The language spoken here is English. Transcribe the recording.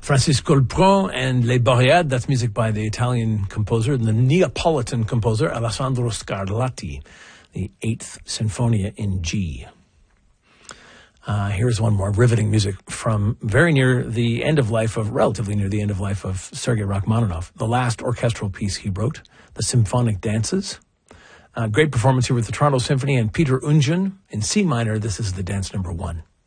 Francisco Lebrun and Les Boreades, that's music by the Italian composer, the Neapolitan composer Alessandro Scarlatti, the 8th Sinfonia in G. Here's one more riveting music from relatively near the end of life of Sergei Rachmaninoff, the last orchestral piece he wrote, the Symphonic Dances. Great performance here with the Toronto Symphony and Peter Ungen in C minor. This is the dance number 1.